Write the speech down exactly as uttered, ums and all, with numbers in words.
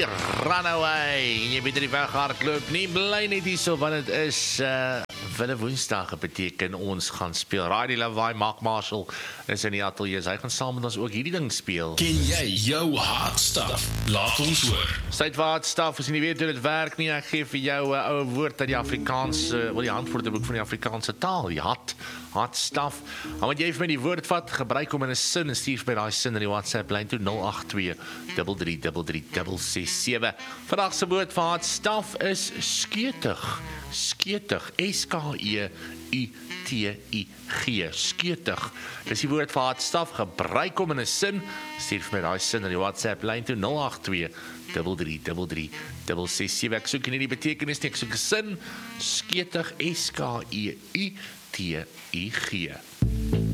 run away. En jy weet die weg hardloop nie, bly net hier so, want het is uh, Wille Woensdag beteken ons gaan speel. Ridey Lawaai, Mark Marshall is in die atelier. Hy gaan saam met ons ook hierdie ding speel. Ken jy jou hard stuff? Laat ons hoor. Tyd vir hard stuff, as jy nie weet hoe dit werk nie, ek gee vir jou 'n uh, ou woord uit die Afrikaanse, uh, wel die antwoordeboek van die Afrikaanse taal, die hard, hard stuff. En wat jy vir my die woord vat, gebruik hom in 'n sin en stuur by daai sin in die WhatsApp lyn toe nul agt twee drie drie drie drie ses ses sewe. Vandag se woord vir hard stuff is skeutig. Skeutig, S K E U T I G, skeutig. Dis die woord vir hard stuff, gebruik hom in 'n sin, stuur vir my daai sin in die WhatsApp lyn toe nul agt twee drie drie drie drie ses ses sewe. Ek soek nie die betekenis nie, ek soek 'n sin, skeutig, S K E U T I G.